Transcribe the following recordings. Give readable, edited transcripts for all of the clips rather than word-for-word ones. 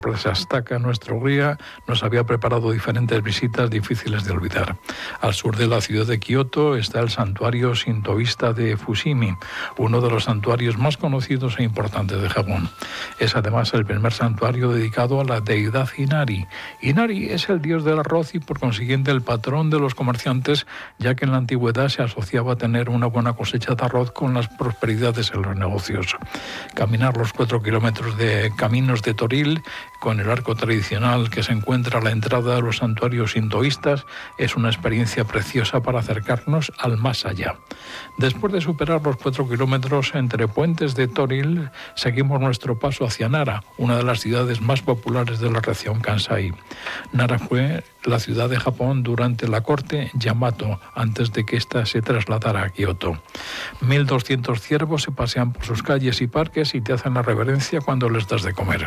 Ashtaka, nuestro guía, nos había preparado diferentes visitas difíciles de olvidar. Al sur de la ciudad de Kioto está el santuario sintoísta de Fushimi, uno de los santuarios más conocidos e importantes de Japón. Es además el primer santuario dedicado a la deidad Inari. Inari es el dios del arroz y por consiguiente el patrón de los comerciantes, ya que en la antigüedad se asociaba a tener una buena cosecha de arroz con las prosperidades en los negocios. Caminar los 4 kilómetros de caminos de Toril con el arco tradicional que se encuentra a la entrada de los santuarios sintoístas es una experiencia preciosa para acercarnos al más allá. Después de superar los 4 kilómetros entre puentes de Toril, seguimos nuestro paso hacia Nara, una de las ciudades más populares de la región Kansai. Nara fue la ciudad de Japón durante la corte Yamato, antes de que ésta se trasladara a Kioto. 1.200 ciervos se pasean por sus calles y parques y te hacen la reverencia cuando les das de comer.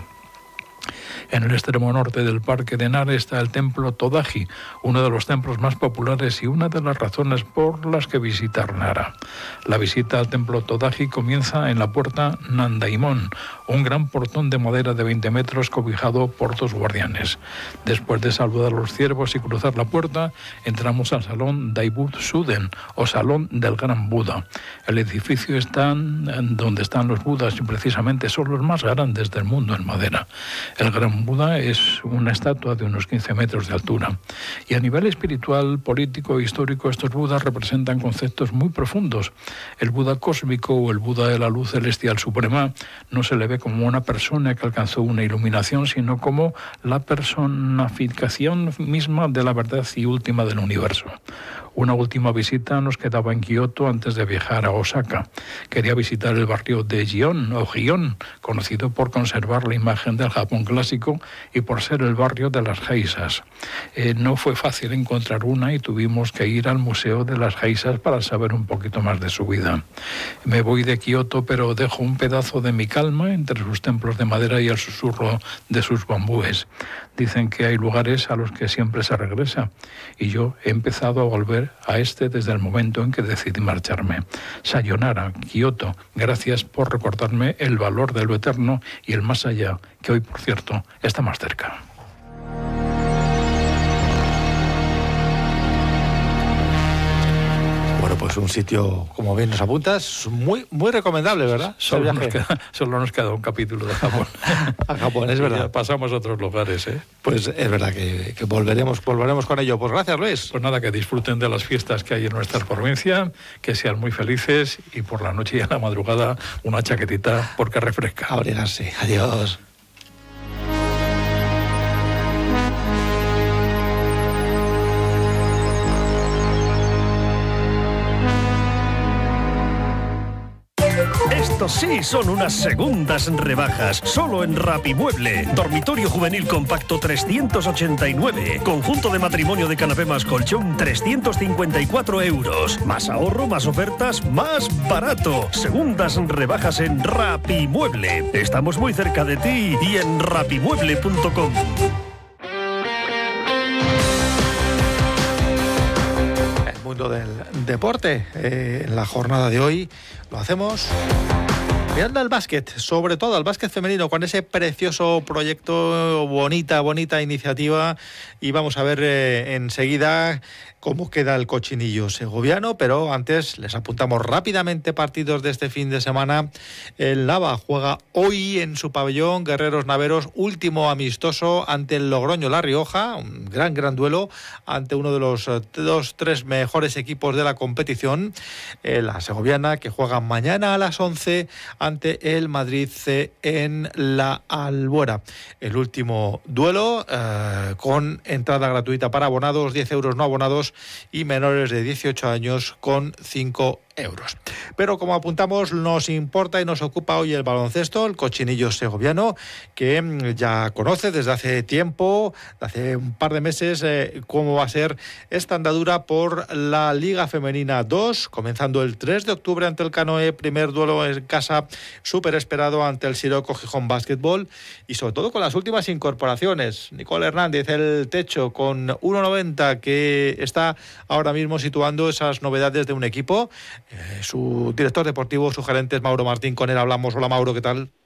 En el extremo norte del parque de Nara está el templo Todaji, uno de los templos más populares y una de las razones por las que visitar Nara. La visita al templo Todaji comienza en la puerta Nandaimon, un gran portón de madera de 20 metros cobijado por 2 guardianes. Después de saludar a los ciervos y cruzar la puerta, entramos al salón Daibutsuden, o salón del Gran Buda. El edificio está donde están los Budas y precisamente son los más grandes del mundo en madera. El Gran Buda es una estatua de unos 15 metros de altura. Y a nivel espiritual, político e histórico, estos Budas representan conceptos muy profundos. El Buda cósmico o el Buda de la luz celestial suprema no se le ve como una persona que alcanzó una iluminación, sino como la personificación misma de la verdad y última del universo. Una última visita nos quedaba en Kioto antes de viajar a Osaka. Quería visitar el barrio de Gion, conocido por conservar la imagen del Japón clásico y por ser el barrio de las geishas. No fue fácil encontrar una y tuvimos que ir al Museo de las Geishas para saber un poquito más de su vida. Me voy de Kioto, pero dejo un pedazo de mi calma entre sus templos de madera y el susurro de sus bambúes. Dicen que hay lugares a los que siempre se regresa y yo he empezado a volver a este desde el momento en que decidí marcharme. Sayonara, Kioto, gracias por recordarme el valor de lo eterno y el más allá, que hoy, por cierto, está más cerca. Bueno, pues un sitio, como bien nos apuntas, muy recomendable, ¿verdad? Solo nos queda un capítulo de Japón. A Japón, es verdad. Ya pasamos a otros lugares, ¿eh? Pues es verdad que volveremos con ello. Pues gracias, Luis. Pues nada, que disfruten de las fiestas que hay en nuestra provincia, que sean muy felices y por la noche y a la madrugada una chaquetita porque refresca. Abrigarse. Adiós. Estos sí son unas segundas rebajas, solo en Rapimueble. Dormitorio juvenil compacto 389. Conjunto de matrimonio de canapé más colchón 354 euros. Más ahorro, más ofertas, más barato. Segundas rebajas en Rapimueble. Estamos muy cerca de ti y en rapimueble.com. Del deporte. En la jornada de hoy lo hacemos mirando al básquet, sobre todo al básquet femenino, con ese precioso proyecto, bonita iniciativa, y vamos a ver enseguida cómo queda el cochinillo segoviano, pero antes les apuntamos rápidamente partidos de este fin de semana. El Nava juega hoy en su pabellón Guerreros Naveros, último amistoso ante el Logroño La Rioja, un gran duelo ante uno de los 2-3 mejores equipos de la competición. La segoviana, que juega mañana a las 11 ante el Madrid C en la Albuera. El último duelo con entrada gratuita para abonados, 10 euros no abonados, y menores de 18 años con 5 euros. Pero como apuntamos, nos importa y nos ocupa hoy el baloncesto, el cochinillo segoviano, que ya conoce desde hace tiempo, hace un par de meses, cómo va a ser esta andadura por la Liga Femenina 2, comenzando el 3 de octubre ante el Canoe, primer duelo en casa súper esperado ante el Siroco Gijón Básquetbol, y sobre todo con las últimas incorporaciones. Nicole Hernández, el techo, con 1,90, que está ahora mismo situando esas novedades de un equipo. Su director deportivo, su gerente es Mauro Martín, con él hablamos. Hola Mauro, ¿qué tal?